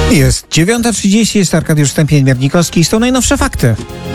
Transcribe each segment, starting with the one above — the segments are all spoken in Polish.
Jest 9:30, jest Arkadiusz Stępień-Miernikowski i są najnowsze fakty.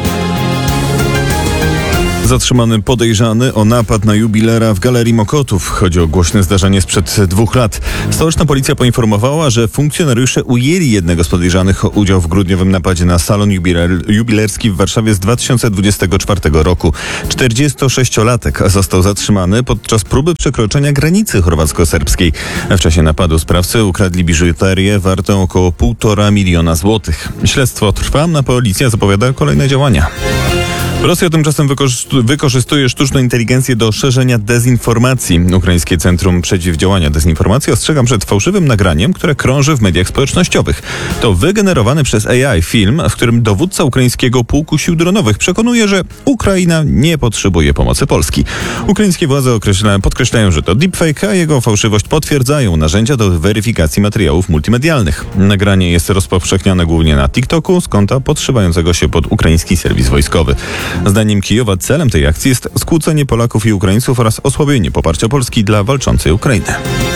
Zatrzymany podejrzany o napad na jubilera w Galerii Mokotów. Chodzi o głośne zdarzenie sprzed 2 lat. Stołeczna policja poinformowała, że funkcjonariusze ujęli jednego z podejrzanych o udział w grudniowym napadzie na salon jubilerski w Warszawie z 2024 roku. 46-latek został zatrzymany podczas próby przekroczenia granicy chorwacko-serbskiej. W czasie napadu sprawcy ukradli biżuterię wartą około 1,5 miliona złotych. Śledztwo trwa, a policja zapowiada kolejne działania. Rosja tymczasem wykorzystuje sztuczną inteligencję do szerzenia dezinformacji. Ukraińskie Centrum Przeciwdziałania Dezinformacji ostrzega przed fałszywym nagraniem, które krąży w mediach społecznościowych. To wygenerowany przez AI film, w którym dowódca ukraińskiego pułku sił dronowych przekonuje, że Ukraina nie potrzebuje pomocy Polski. Ukraińskie władze podkreślają, że to deepfake, a jego fałszywość potwierdzają narzędzia do weryfikacji materiałów multimedialnych. Nagranie jest rozpowszechniane głównie na TikToku z konta podszywającego się pod ukraiński serwis wojskowy. Zdaniem Kijowa celem tej akcji jest skłócenie Polaków i Ukraińców oraz osłabienie poparcia Polski dla walczącej Ukrainy.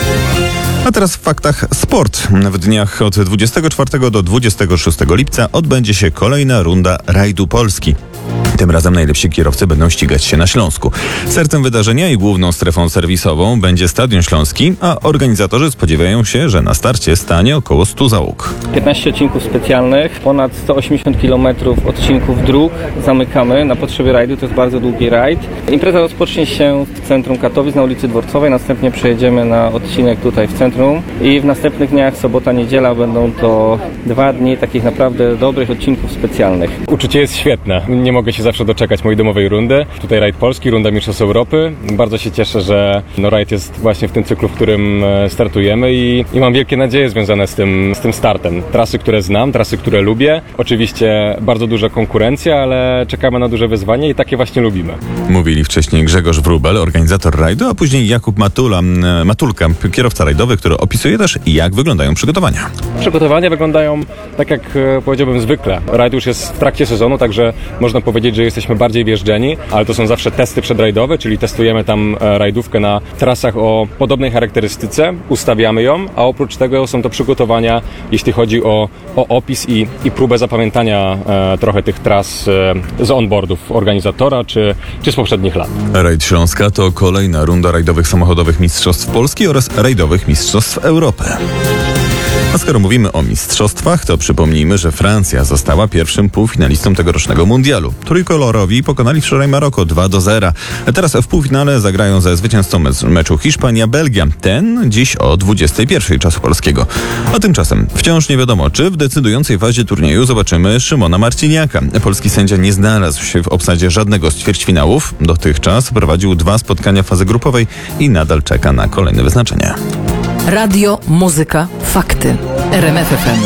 A teraz w faktach sport. W dniach od 24 do 26 lipca odbędzie się kolejna runda Rajdu Polski. Tym razem najlepsi kierowcy będą ścigać się na Śląsku. Sercem wydarzenia i główną strefą serwisową będzie Stadion Śląski, a organizatorzy spodziewają się, że na starcie stanie około 100 załóg. 15 odcinków specjalnych, ponad 180 km odcinków dróg zamykamy na potrzeby rajdu, to jest bardzo długi rajd. Impreza rozpocznie się w centrum Katowic na ulicy Dworcowej, następnie przejedziemy na odcinek tutaj w centrum i w następnych dniach, sobota, niedziela, będą to 2 dni takich naprawdę dobrych odcinków specjalnych. Uczucie jest świetne. Nie mogę się zawsze doczekać mojej domowej rundy. Tutaj rajd polski, runda Mistrzostw Europy. Bardzo się cieszę, że rajd jest właśnie w tym cyklu, w którym startujemy i mam wielkie nadzieje związane z tym startem. Trasy, które znam, trasy, które lubię. Oczywiście bardzo duża konkurencja, ale czekamy na duże wyzwanie i takie właśnie lubimy. Mówili wcześniej Grzegorz Wróbel, organizator rajdu, a później Jakub Matulka, kierowca rajdowy, który opisuje też, jak wyglądają przygotowania. Przygotowania wyglądają tak, jak powiedziałbym zwykle. Rajd już jest w trakcie sezonu, także można powiedzieć, że jesteśmy bardziej wjeżdżeni, ale to są zawsze testy przedrajdowe, czyli testujemy tam rajdówkę na trasach o podobnej charakterystyce, ustawiamy ją, a oprócz tego są to przygotowania, jeśli chodzi o opis i próbę zapamiętania trochę tych tras z onboardów organizatora czy z poprzednich lat. Rajd Śląska to kolejna runda rajdowych samochodowych Mistrzostw Polski oraz rajdowych Mistrzostw Europy. A skoro mówimy o mistrzostwach, to przypomnijmy, że Francja została pierwszym półfinalistą tegorocznego mundialu. Trójkolorowi pokonali wczoraj Maroko 2-0. Teraz w półfinale zagrają ze zwycięzcą meczu Hiszpania-Belgia. Ten dziś o 21 czasu polskiego. A tymczasem wciąż nie wiadomo, czy w decydującej fazie turnieju zobaczymy Szymona Marciniaka. Polski sędzia nie znalazł się w obsadzie żadnego z ćwierćfinałów. Dotychczas prowadził 2 spotkania fazy grupowej i nadal czeka na kolejne wyznaczenie. Radio, muzyka, fakty. RMF FM.